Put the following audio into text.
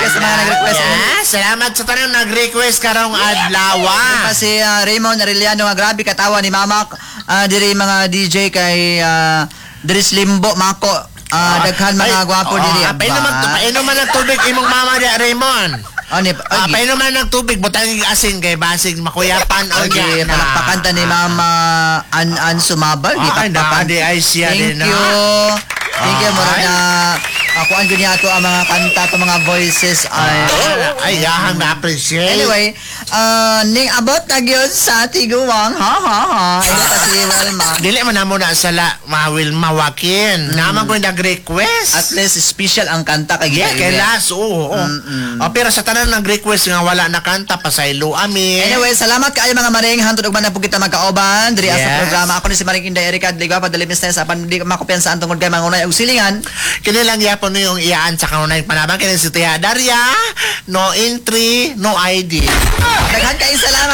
sa mga nag-request. Salamat sa tanang nag-request karong adlaw. Kasi Raymond Arellano nga grabe katawa ni Mama diri mga DJ kay Dris Limbo Mako. Daghan mga gwapo diri. Painom man ng tubig imong mama dia Raymond. Painom man ng tubig butang asin kay basig makuyapan o niya. Palakpakan ta ni Mama An Sumabal. Thank you. Thank you mura na ako ang ganyan ato ang mga kanta to mga voices ay yahang na-appreciate. Anyway, ning abot na gyud sa tiguwang ha. Ito kasi Wilma. Dili man namo na sala Wilma Wakin. Naman ko nag-request. At least special ang kanta kay kay last pero sa tanan nag-request nga wala na kanta pasaylo amin. Anyway, salamat kaayo mga maring hantod og man na kita magkaoban diri sa programa. Ako ni si Maring Inday Erika Dligwa padalimis na sa apan di makupiyansa antong kay mangunay og silingan. Kini lang yapon yung iyaan sa kanunay panabang kini si Tia Daria, no entry, no ID. Daghan kay salamat.